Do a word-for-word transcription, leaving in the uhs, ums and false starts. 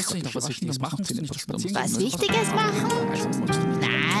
Musst du nicht noch was Wichtiges machen? Musst du nicht noch spazieren gehen? Was Wichtiges machen? Nein.